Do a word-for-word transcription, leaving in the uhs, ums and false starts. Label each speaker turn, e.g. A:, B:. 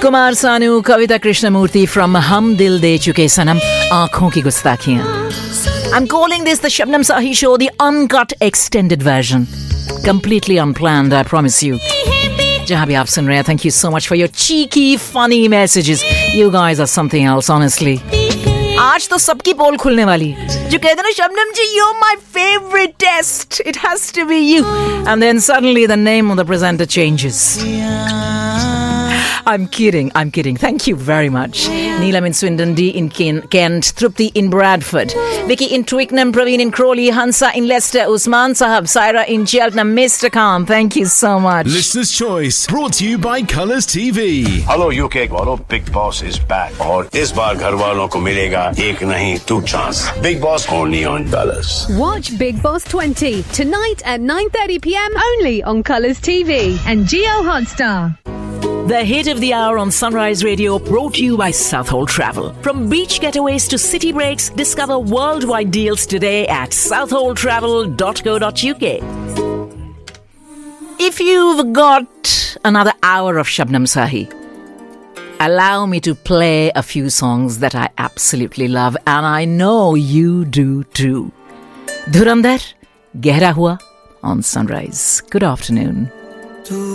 A: कुमार सानू, कविता Krishnamurthy from हम दिल दे चुके सनम, आँखों की गुस्ताखियाँ. I'm calling this the Shabnam Sahi Show, the uncut extended version. Completely unplanned, I promise you. जहाँ भी आप सुन रहे हैं, thank you so much for your cheeky, funny messages. You guys are something else, honestly. आज तो सबकी पोल खुलने वाली है. जो कहते हैं ना, शबनम जी, you're my favorite test. It has to be you. And then suddenly the name of the presenter changes. I'm kidding, I'm kidding. Thank you very much. Neelam in Swindon, Dee in Kent, Trupti in Bradford, Vicky in Twickenham, Praveen in Crawley, Hansa in Leicester, Usman Sahab, Saira in Cheltenham, Mister Khan, thank you so much.
B: Listener's Choice, brought to you by Colours T V.
C: Hello U K वालों, Big Boss is back और इस बार घर वालों को मिलेगा एक नहीं two chance. Big Boss only on Colours.
D: Watch Big Boss twenty tonight at nine thirty p.m. only on Colours T V and Geo Hotstar.
A: The hit of the hour on Sunrise Radio, brought to you by Southhold Travel. From beach getaways to city breaks, discover worldwide deals today at southhold travel dot co dot uk. If you've got another hour of Shabnam Sahi, allow me to play a few songs that I absolutely love, and I know you do too. Dhurandhar, Gehra Hua on Sunrise. Good afternoon.